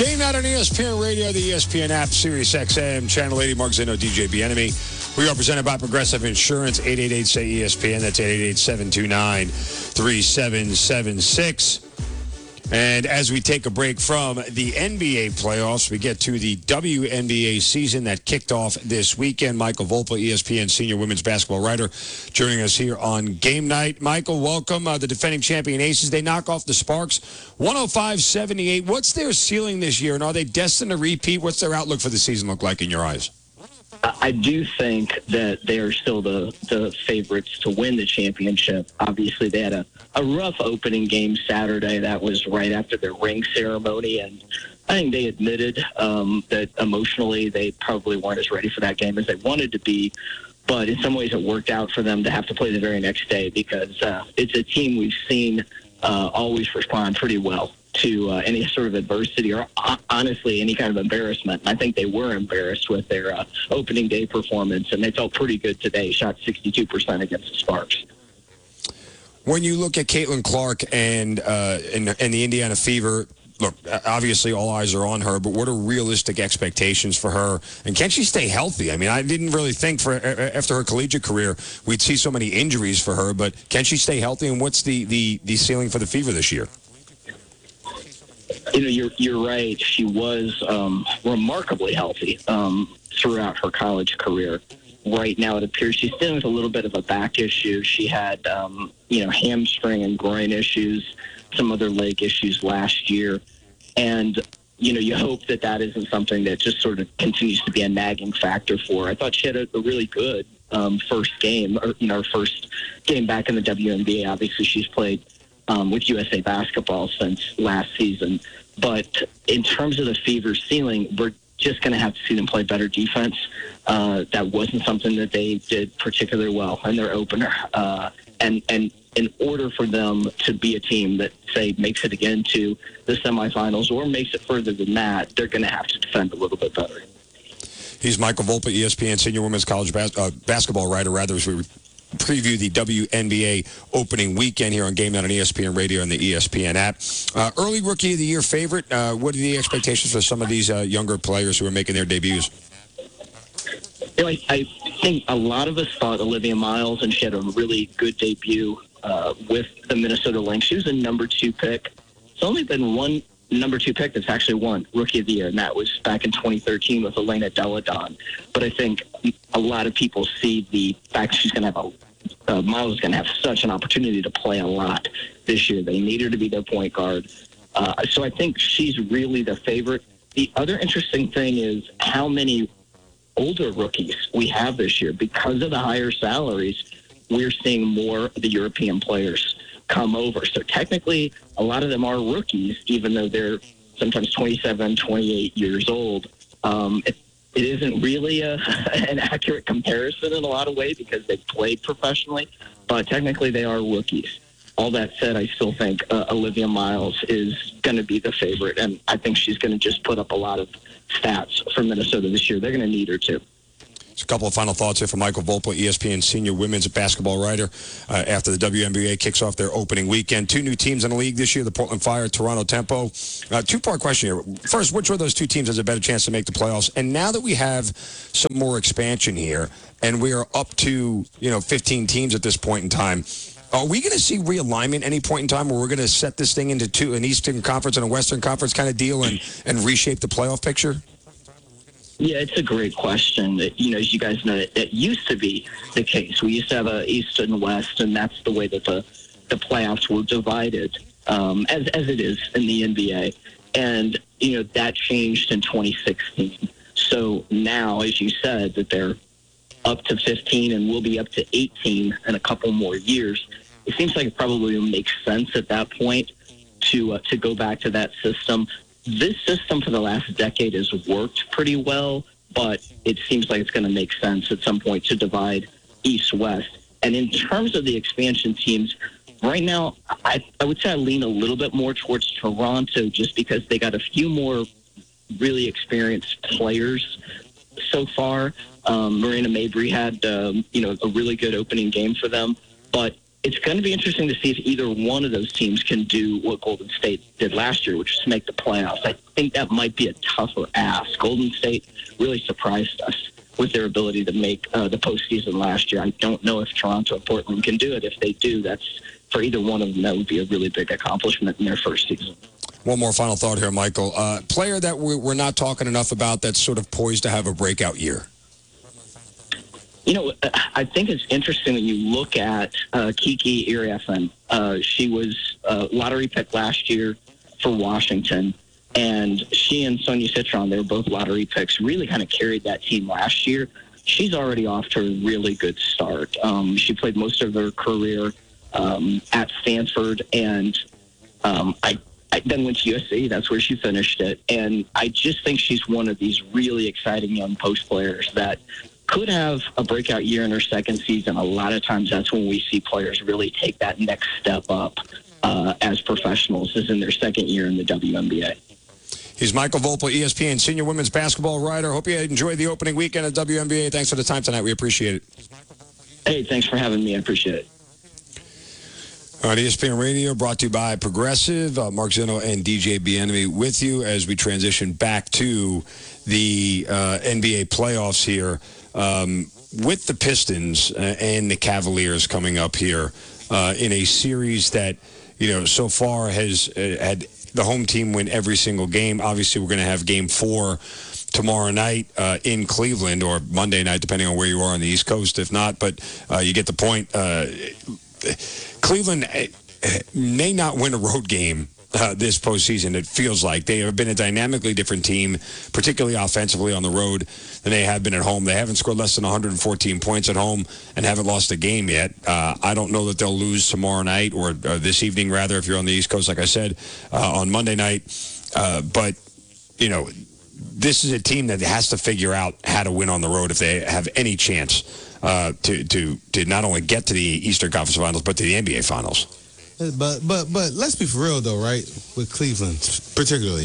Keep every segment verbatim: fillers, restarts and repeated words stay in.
Game night on E S P N Radio, the E S P N app, Sirius X M, Channel eighty, Mark Zeno, D J Bienemy. We are presented by Progressive Insurance, eight eight eight, say E S P N. That's eight eight eight, seven two nine, three seven seven six. And as we take a break from the N B A playoffs, we get to the W N B A season that kicked off this weekend. Michael Volpa, E S P N senior women's basketball writer, joining us here on Game Night. Michael, welcome. Uh, the defending champion Aces, they knock off the Sparks one oh five seventy-eight. What's their ceiling this year, and are they destined to repeat? What's their outlook for the season look like in your eyes? I do think that they are still the, the favorites to win the championship. Obviously, they had a, a rough opening game Saturday. That was right after their ring ceremony, and I think they admitted um, that emotionally they probably weren't as ready for that game as they wanted to be. But in some ways, it worked out for them to have to play the very next day because uh, it's a team we've seen uh, always respond pretty well to uh, any sort of adversity or uh, honestly any kind of embarrassment. And I think they were embarrassed with their uh, opening day performance, and they felt pretty good today. Shot sixty-two percent against the Sparks. When you look at Caitlin Clark and, uh, and, and the Indiana Fever, look, obviously all eyes are on her, but what are realistic expectations for her? And can she stay healthy? I mean, I didn't really think for after her collegiate career we'd see so many injuries for her, but can she stay healthy? And what's the, the, the ceiling for the Fever this year? You know, you're you're right. She was um, remarkably healthy um, throughout her college career. Right now, it appears she's dealing with a little bit of a back issue. She had, um, you know, hamstring and groin issues, some other leg issues last year. And, you know, you hope that that isn't something that just sort of continues to be a nagging factor for her. I thought she had a, a really good um, first game, or, you know, her first game back in the W N B A. Obviously, she's played um, with U S A Basketball since last season. But in terms of the Fever's ceiling, we're just going to have to see them play better defense. Uh, that wasn't something that they did particularly well in their opener. Uh, and, and in order for them to be a team that, say, makes it again to the semifinals or makes it further than that, they're going to have to defend a little bit better. He's Michael Volpa, E S P N senior women's college bas- uh, basketball writer, rather, as we preview the W N B A opening weekend here on Game Night on E S P N Radio and the E S P N app. Uh, early Rookie of the Year favorite, uh, what are the expectations for some of these uh, younger players who are making their debuts? You know, I, I think a lot of us thought Olivia Miles, and she had a really good debut uh, with the Minnesota Lynx. She was a number two pick. It's only been one number two pick that's actually won Rookie of the Year, and that was back in twenty thirteen with Elena Deladon. But I think a lot of people see the fact she's going to have a uh, Miles is going to have such an opportunity to play a lot this year. They need her to be their point guard. Uh, so I think she's really the favorite. The other interesting thing is how many older rookies we have this year. Because of the higher salaries, we're seeing more of the European players come over. So technically, a lot of them are rookies, even though they're sometimes twenty-seven, twenty-eight years old. Um, it, it isn't really a, an accurate comparison in a lot of ways because they played professionally, but technically they are rookies. All that said, I still think uh, Olivia Miles is going to be the favorite, and I think she's going to just put up a lot of stats for Minnesota this year. They're going to need her too. Just a couple of final thoughts here from Michael Volpa, E S P N senior women's basketball writer, uh, after the W N B A kicks off their opening weekend. Two new teams in the league this year, the Portland Fire, Toronto Tempo. Uh, two-part question here. First, which one of those two teams has a better chance to make the playoffs? And now that we have some more expansion here, and we are up to, you know, fifteen teams at this point in time, are we going to see realignment any point in time where we're going to set this thing into two, an Eastern Conference and a Western Conference kind of deal and, and reshape the playoff picture? Yeah, it's a great question. You know, as you guys know, it, it used to be the case. We used to have a East and West, and that's the way that the, the playoffs were divided, um, as as it is in the N B A. And, you know, that changed in twenty sixteen. So now, as you said, that they're up to fifteen and will be up to eighteen in a couple more years, it seems like it probably makes sense at that point to uh, to go back to that system. This system for the last decade has worked pretty well, but it seems like it's going to make sense at some point to divide East-West. And in terms of the expansion teams, right now, I, I would say I lean a little bit more towards Toronto just because they got a few more really experienced players so far. Um, Marina Mabrey had, um, you know, a really good opening game for them. But it's going to be interesting to see if either one of those teams can do what Golden State did last year, which is make the playoffs. I think that might be a tougher ask. Golden State really surprised us with their ability to make uh, the postseason last year. I don't know if Toronto or Portland can do it. If they do, that's for either one of them, that would be a really big accomplishment in their first season. One more final thought here, Michael. Uh, player that we're not talking enough about that's sort of poised to have a breakout year. You know, I think it's interesting when you look at uh, Kiki Iriafen. Uh, she was a lottery pick last year for Washington, and she and Sonia Citron, they were both lottery picks, really kind of carried that team last year. She's already off to a really good start. Um, she played most of her career um, at Stanford, and um, I, I then went to U S C. That's where she finished it. And I just think she's one of these really exciting young post players that could have a breakout year in her second season. A lot of times that's when we see players really take that next step up uh, as professionals, is in their second year in the W N B A. He's Michael Volpe, E S P N senior women's basketball writer. Hope you enjoyed the opening weekend of W N B A. Thanks for the time tonight. We appreciate it. Hey, thanks for having me. I appreciate it. All right, E S P N Radio brought to you by Progressive. Uh, Mark Zinno and D J Bieniemy with you as we transition back to the uh, N B A playoffs here. Um, with the Pistons uh, and the Cavaliers coming up here uh, in a series that, you know, so far has uh, had the home team win every single game. Obviously, we're going to have game four tomorrow night uh, in Cleveland, or Monday night, depending on where you are on the East Coast, if not. But uh, you get the point. Uh, Cleveland may not win a road game Uh, this postseason. It feels like they have been a dynamically different team, particularly offensively on the road, than they have been at home. They haven't scored less than one hundred fourteen points at home and haven't lost a game yet. Uh, I don't know that they'll lose tomorrow night, or, or this evening, rather, if you're on the East Coast, like I said, uh, on Monday night. Uh, but, you know, this is a team that has to figure out how to win on the road if they have any chance uh, to, to, to not only get to the Eastern Conference Finals, but to the N B A Finals. But but but let's be for real though, right? With Cleveland, particularly,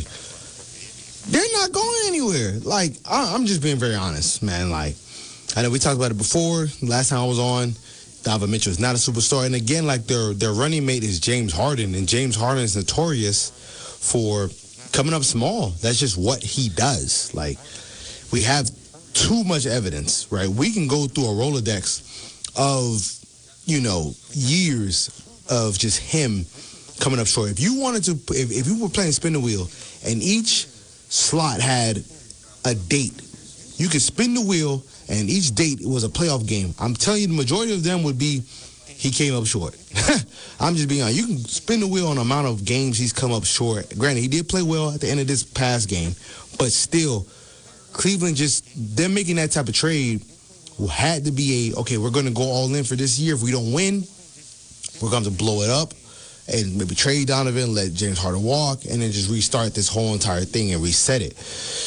they're not going anywhere. Like I, I'm just being very honest, man. Like I know we talked about it before. Last time I was on, Donovan Mitchell is not a superstar, and again, like their their running mate is James Harden, and James Harden is notorious for coming up small. That's just what he does. Like we have too much evidence, right? We can go through a Rolodex of, you know, years of just him coming up short. If you wanted to, if, if you were playing spin the wheel and each slot had a date, you could spin the wheel and each date was a playoff game. I'm telling you, the majority of them would be he came up short. I'm just being honest. You can spin the wheel on the amount of games he's come up short. Granted, he did play well at the end of this past game, but still, Cleveland just, them making that type of trade had to be a, okay, we're going to go all in for this year. If we don't win, we're going to blow it up and maybe trade Donovan, let James Harden walk, and then just restart this whole entire thing and reset it.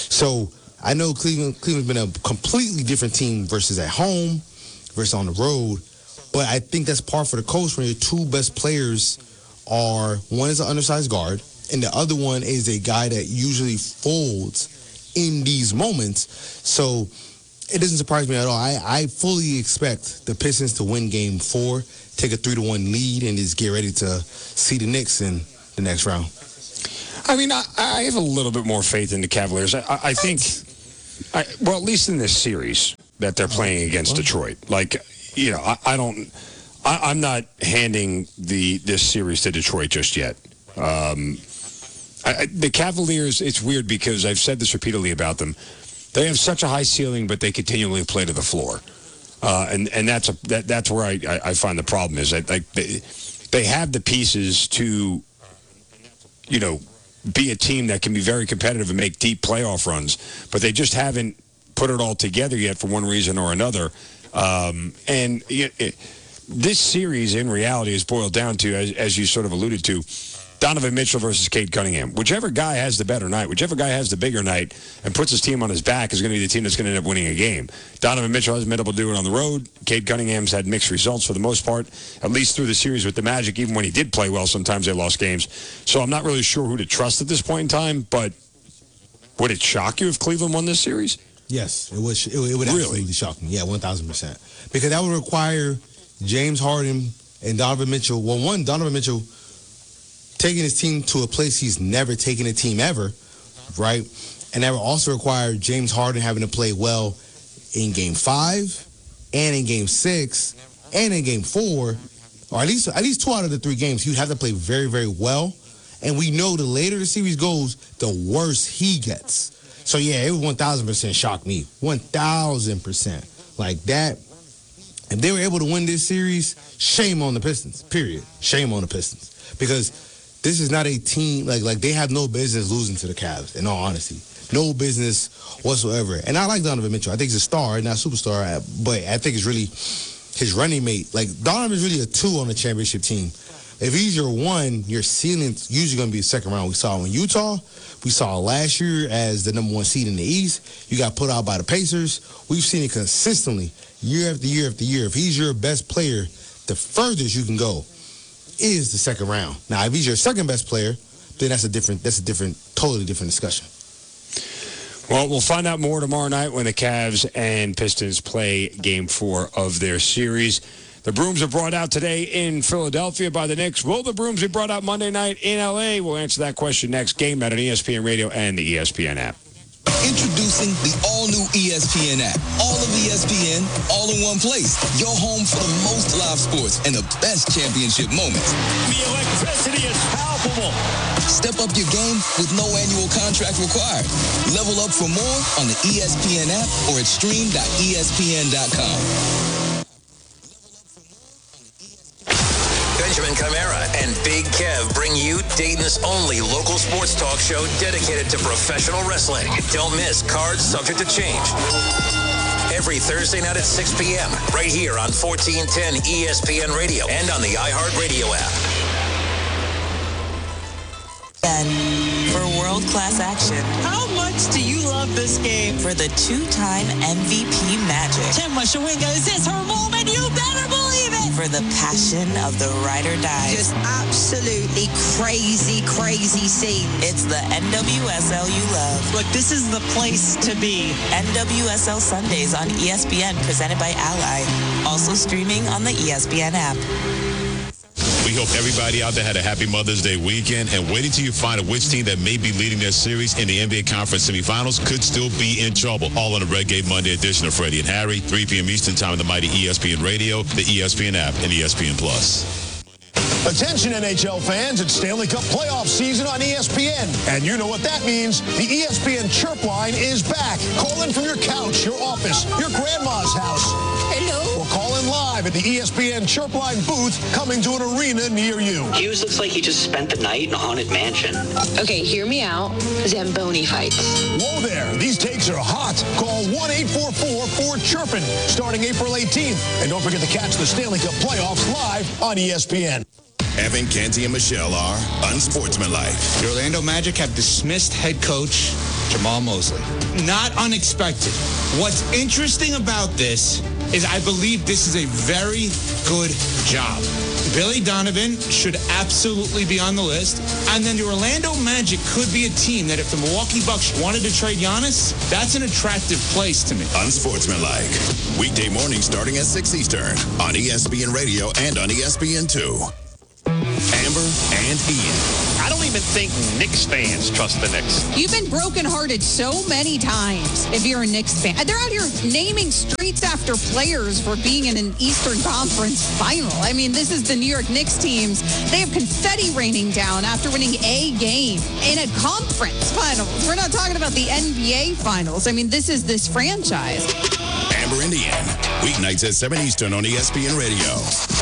So I know Cleveland, Cleveland's been a completely different team versus at home, versus on the road. But I think that's par for the course when your two best players are, one is an undersized guard, and the other one is a guy that usually folds in these moments. So it doesn't surprise me at all. I, I fully expect the Pistons to win game four, take a three to one lead, and just get ready to see the Knicks in the next round. I mean, I, I have a little bit more faith in the Cavaliers. I, I think, I, well, at least in this series that they're playing against Detroit. Like, you know, I, I don't, I, I'm not handing the this series to Detroit just yet. Um, I, the Cavaliers, it's weird because I've said this repeatedly about them. They have such a high ceiling, but they continually play to the floor. Uh, and, and that's a, that, that's where I, I, I find the problem is that like they, they have the pieces to, you know, be a team that can be very competitive and make deep playoff runs, but they just haven't put it all together yet for one reason or another. Um, and it, it, this series, in reality, is boiled down to, as, as you sort of alluded to, Donovan Mitchell versus Cade Cunningham. Whichever guy has the better night, whichever guy has the bigger night and puts his team on his back is going to be the team that's going to end up winning a game. Donovan Mitchell hasn't been able to do it on the road. Cade Cunningham's had mixed results for the most part, at least through the series with the Magic. Even when he did play well, sometimes they lost games. So I'm not really sure who to trust at this point in time, but would it shock you if Cleveland won this series? Yes, it would, it would, it would absolutely really? shock me. Yeah, one thousand percent. Because that would require James Harden And Donovan Mitchell, well, one, Donovan Mitchell taking his team to a place he's never taken a team ever, right? And that will also require James Harden having to play well in game five and in game six and in game four, or at least at least two out of the three games, he'd have to play very, very well. And we know the later the series goes, the worse he gets. So, yeah, it would one thousand percent shock me. one thousand percent. Like that. If they were able to win this series, shame on the Pistons, period. Shame on the Pistons. Because this is not a team, like, like they have no business losing to the Cavs, in all honesty. No business whatsoever. And I like Donovan Mitchell. I think he's a star, not a superstar, but I think it's really his running mate. Like, Donovan's really a two on the championship team. If he's your one, your ceiling's usually going to be a second round. We saw in Utah. We saw last year as the number one seed in the East. You got put out by the Pacers. We've seen it consistently, year after year after year. If he's your best player, the furthest you can go is the second round. Now, if he's your second best player, then that's a different, that's a different, totally different discussion. Well, we'll find out more tomorrow night when the Cavs and Pistons play game four of their series. The brooms are brought out today in Philadelphia by the Knicks. Will the brooms be brought out Monday night in L A? We'll answer that question next. Game night on E S P N Radio and the E S P N app. Introducing the all-new E S P N app. All of E S P N, all in one place. Your home for the most live sports and the best championship moments. The electricity is palpable. Step up your game with no annual contract required. Level up for more on the E S P N app or at stream dot E S P N dot com. Benjamin Camara and Big Kev bring you Dayton's only local sports talk show dedicated to professional wrestling. Don't miss Cards Subject to Change. Every Thursday night at six p.m. right here on fourteen ten E S P N Radio and on the iHeartRadio app. And for world-class action. How much do you love this game? For the two-time M V P magic. Tim Mashawinga, is this her moment? You better believe it! For the passion of the ride or die. Just absolutely crazy, crazy scenes. It's the N W S L you love. Look, this is the place to be. N W S L Sundays on E S P N, presented by Ally. Also streaming on the E S P N app. We hope everybody out there had a happy Mother's Day weekend, and wait until you find out which team that may be leading their series in the N B A Conference semifinals could still be in trouble. All on the Red Gate Monday edition of Freddie and Harry, three p.m. Eastern Time on the mighty E S P N Radio, the E S P N app, and E S P N Plus. Attention N H L fans, it's Stanley Cup playoff season on E S P N. And you know what that means. The E S P N Chirp Line is back. Call in from your couch, your office, your grandma's house. Hello. Or call in live at the E S P N Chirp Line booth coming to an arena near you. Hughes looks like he just spent the night in a haunted mansion. Okay, hear me out. Zamboni fights. Whoa there. These takes are hot. Call one eight four four four chirpin starting April eighteenth. And don't forget to catch the Stanley Cup playoffs live on E S P N. Evan, Canty, and Michelle are unsportsmanlike. The Orlando Magic have dismissed head coach Jamal Mosley. Not unexpected. What's interesting about this is I believe this is a very good job. Billy Donovan should absolutely be on the list. And then the Orlando Magic could be a team that if the Milwaukee Bucks wanted to trade Giannis, that's an attractive place to me. Unsportsmanlike. Weekday morning starting at six Eastern on E S P N Radio and on E S P N two. Amber and Ian. I don't even think Knicks fans trust the Knicks. You've been brokenhearted so many times if you're a Knicks fan. They're out here naming streets after players for being in an Eastern Conference final. I mean, this is the New York Knicks teams. They have confetti raining down after winning a game in a conference finals. We're not talking about the N B A finals. I mean, this is this franchise. Amber and Ian. Weeknights at seven Eastern on E S P N Radio.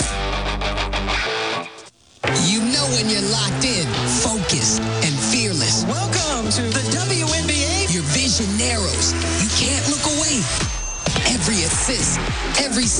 You know when you're locked in, focused, and fearless. Welcome to the W N B A. Your vision narrows. You can't look away. Every assist, every